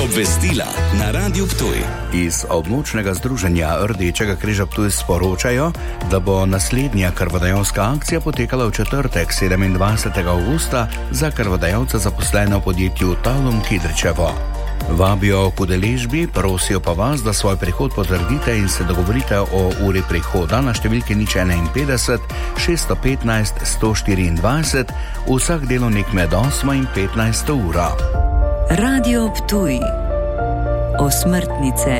Obvestila na Radiu Ptuj. Iz območnega združenja Rdečega križa Ptuj sporočajo, da bo naslednja krvodajalska akcija potekala v četrtek, 27. avgusta, za krvodajalca zaposlene v podjetju Talum Kidričevo. Vabijo k udeležbi, prosijo pa vas, da svoj prihod potrdite in se dogovorite o uri prihoda na številki 051 615 124 vsak delovnik med 8 in 15 uro. Radio Ptuj. Osmrtnice.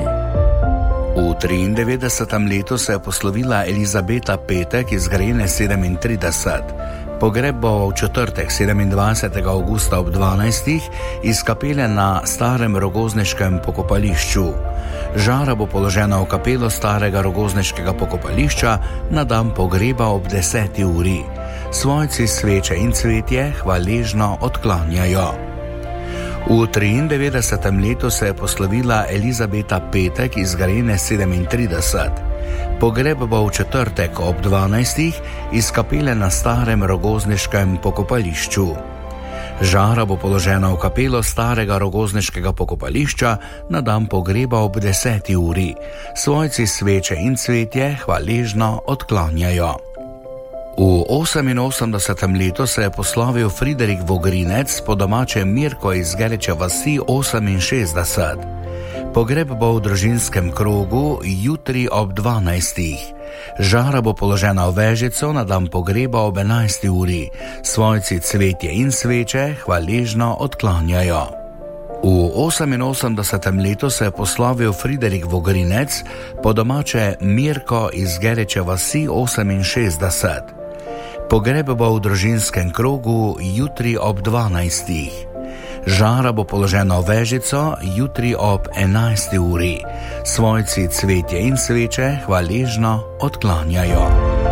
V 93. letu se je poslovila Elizabeta Petek iz Grene 37. Pogreb bo v četrtek, 27. avgusta ob 12. iz kapele na starem rogozneškem pokopališču. Žara bo položena v kapelo starega rogozneškega pokopališča na dan pogreba ob 10. uri. Svojci sveče in cvetje hvaležno odklanjajo. V 93. letu se je poslovila Elizabeta Petek iz Grene 37. Pogreb bo v četrtek ob 12. iz kapele na starem rogozneškem pokopališču. Žara bo položena v kapelo starega rogozneškega pokopališča na dan pogreba ob 10. uri. Svojci sveče in cvetje hvaležno odklanjajo. V 88. letu se je poslovil Friderik Vogrinec, po domače Mirko iz Gereče vasi 68. Pogreb bo v družinskem krogu jutri ob 12. Žara bo položena v vežico na dan pogreba ob 11. uri. Svojci cvetje in sveče hvaležno odklanjajo. V 88. letu se je poslovil Friderik Vogrinec, po domače Mirko iz Gereče vasi 68. Pogreb bo v družinskem krogu jutri ob 12. Žara bo položena v vežico jutri ob 11. uri. Svojci cvetje in sveče hvaležno odklanjajo.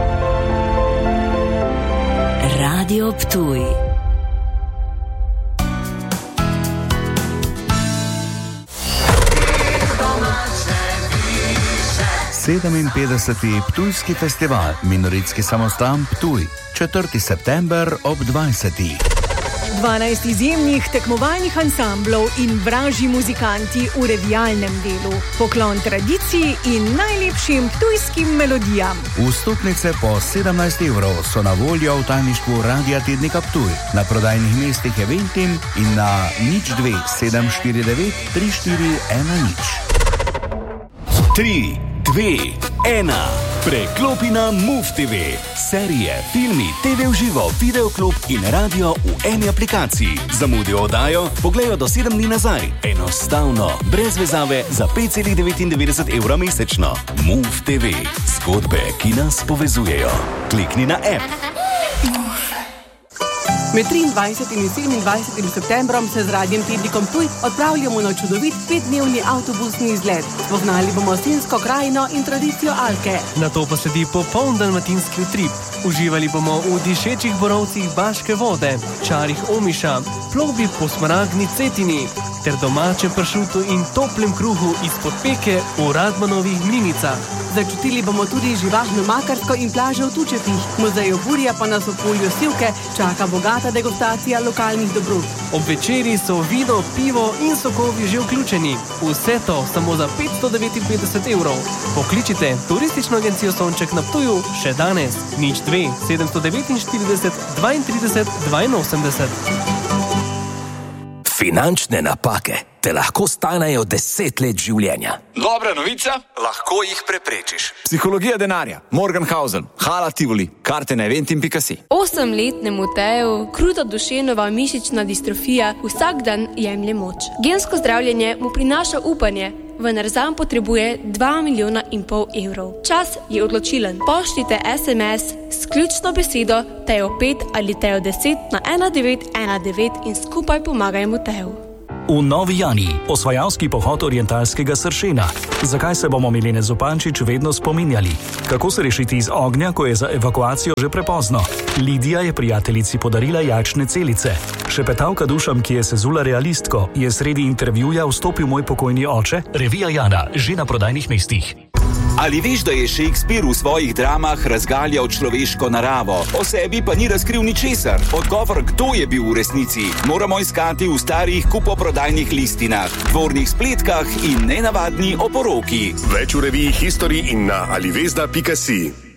Radio Ptuj. 57. Ptujski festival Minoritski samostan Ptuj, 4. september ob 20. 12 izjemnih tekmovalnih ansamblov in vražji muzikanti v revijalnem delu. Poklon tradiciji in najlepšim ptujskim melodijam. Vstopnice po 17 evrov so na voljo v tajništvu Radia Tednika Ptuj, na prodajnih mestih Eventim in na 02 749 3410. 3, 2, 1. Preklopi na MOVE TV. Serije, filmi, TV v živo, videoklub in radio v eni aplikaciji. Zamudi oddajo, pogledajo do 7 dni nazaj. Enostavno, brez vezave, za 5,99 evra mesečno. MOVE TV. Zgodbe, ki nas povezujejo. Klikni na app. Med 23. in 27. septembrom se z Radiem Tednikom Ptuj odpravljamo na čudovit 5-dnevni avtobusni izlet. Spoznali bomo Sinjsko krajino in tradicijo Alke. Nato pa sledi popoln dalmatinski utrip. Uživali bomo v dišečih borovcih Baške vode, čarih Omiša, plovbi po smaragdni Cetini ter domačem pršutu in toplem kruhu izpod peke v Radmanovih mlinicah. Začutili bomo tudi živahno Makarsko in plaže v Tučepih. Muzej Burja pa nas v polju Sivke čaka bogata degustacija lokalnih dobrot. Ob večeri so vino, pivo in sokovi že vključeni. Vse to samo za 559 evrov. Pokličite turistično agencijo Sonček na Ptuju še danes. 02 749 32 82. Finančne napake te lahko stanejo 10 let življenja. Dobra novica, lahko jih preprečiš. Psihologija denarja, Morgenhausen, Hala Tivoli, karte na eventim.si. 8-letnemu Teju kruta duševnova mišična distrofija vsak dan jemlje moč. Gensko zdravljenje mu prinaša upanje, vendar zanj potrebuje 2,5 milijona evrov. Čas je odločilen. Pošljite SMS s ključno besedo Tejo 5 ali Tejo 10 na 1919 in skupaj pomagajmo Teju. V Novi Jani, osvajalski pohod orientalskega sršena. Zakaj se bomo Milene Zupančič vedno spominjali? Kako se rešiti iz ognja, ko je za evakuacijo že prepozno? Lidija je prijateljici podarila jajčne celice. Šepetavka Dušam, ki je sezula realistko, je sredi intervjuja vstopil moj pokojni oče. Revija Jana, že na prodajnih mestih. Ali veš, da je Shakespeare v svojih dramah razgaljal človeško naravo, o sebi pa ni razkril ničesar? Odgovor, kdo je bil v resnici, moramo iskati v starih kupoprodajnih listinah, dvornih spletkah in nenavadni oporoki. Več v reviji History in na alivezda.si.